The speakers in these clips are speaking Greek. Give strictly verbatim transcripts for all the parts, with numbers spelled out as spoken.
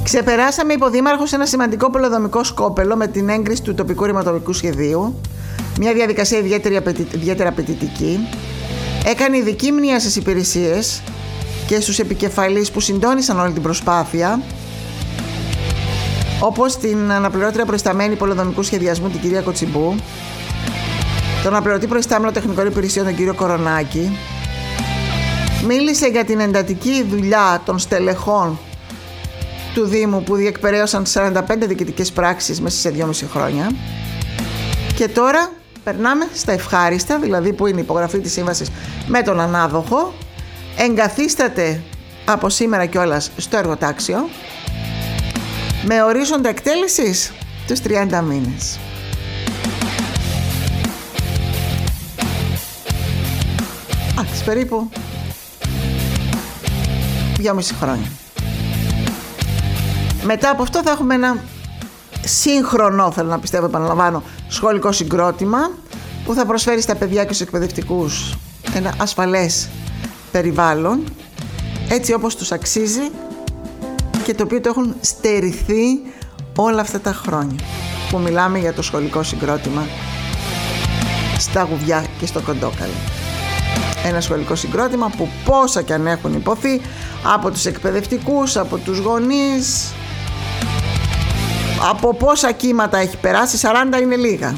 Ξεπεράσαμε υποδήμαρχος ένα σημαντικό πολεοδομικό σκόπελο με την έγκριση του τοπικού ρηματοδομικού σχεδίου. Μια διαδικασία ιδιαίτερα απαιτητική. Έκανε ειδική μνήμα στις υπηρεσίες και στους επικεφαλείς που συντόνισαν όλη την προσπάθεια, όπως την αναπληρώτρια προϊσταμένη πολεοδομικού σχεδιασμού την κυρία Κοτσιμπού, τον αναπληρωτή προϊστάμενο τεχνικών υπηρεσιών τον κύριο Κορονάκη. Μίλησε για την εντατική δουλειά των στελεχών του Δήμου που διεκπεραίωσαν σαράντα πέντε διοικητικές πράξεις μέσα σε δυόμιση χρόνια. Και τώρα περνάμε στα ευχάριστα, δηλαδή που είναι η υπογραφή της σύμβασης με τον ανάδοχο. Εγκαθίσταται από σήμερα κιόλας στο εργοτάξιο με ορίζοντα εκτέλεσης τους τριάντα μήνες. Άξι, περίπου δυόμιση χρόνια. Μετά από αυτό θα έχουμε ένα σύγχρονο, θέλω να πιστεύω, επαναλαμβάνω, σχολικό συγκρότημα που θα προσφέρει στα παιδιά και στους εκπαιδευτικούς ένα ασφαλές περιβάλλον, έτσι όπως τους αξίζει και το οποίο το έχουν στερηθεί όλα αυτά τα χρόνια που μιλάμε για το σχολικό συγκρότημα στα Γουβιά και στο Κοντόκαλο. Ένα σχολικό συγκρότημα που πόσα κι αν έχουν υποθεί από τους εκπαιδευτικούς, από τους γονείς, από πόσα κύματα έχει περάσει, σαράντα είναι λίγα,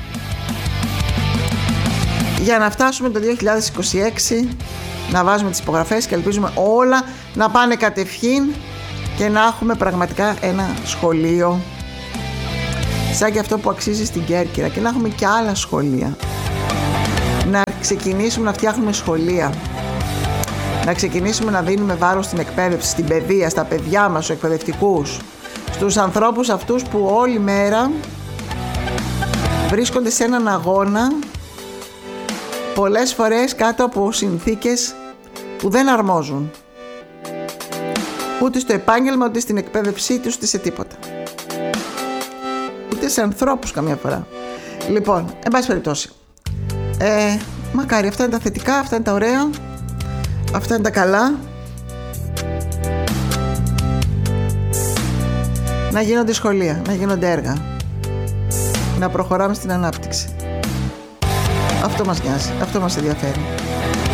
για να φτάσουμε το δύο χιλιάδες είκοσι έξι να βάζουμε τις υπογραφές και ελπίζουμε όλα να πάνε κατευχήν και να έχουμε πραγματικά ένα σχολείο σαν και αυτό που αξίζει στην Κέρκυρα, και να έχουμε και άλλα σχολεία. Να ξεκινήσουμε να φτιάχνουμε σχολεία, να ξεκινήσουμε να δίνουμε βάρος στην εκπαίδευση, στην παιδεία, στα παιδιά μας, στους εκπαιδευτικούς, στους ανθρώπους αυτούς που όλη μέρα βρίσκονται σε έναν αγώνα, πολλές φορές κάτω από συνθήκες που δεν αρμόζουν ούτε στο επάγγελμα, ούτε στην εκπαίδευσή τους, ούτε σε τίποτα, ούτε σε ανθρώπους καμιά φορά. Λοιπόν, εν πάση περιπτώσει, ε, μακάρι, αυτά είναι τα θετικά, αυτά είναι τα ωραία, αυτά είναι τα καλά. Να γίνονται σχολεία, να γίνονται έργα, να προχωράμε στην ανάπτυξη. Αυτό μας νοιάζει, αυτό μας ενδιαφέρει.